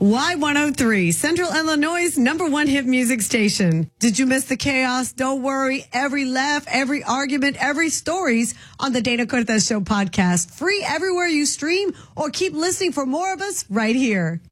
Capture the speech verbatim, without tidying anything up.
Y one oh three, Central Illinois' number one hit music station. Did you miss the chaos? Don't worry. Every laugh, every argument, every stories on the Dana Cortez Show podcast. Free everywhere you stream or keep listening for more of us right here.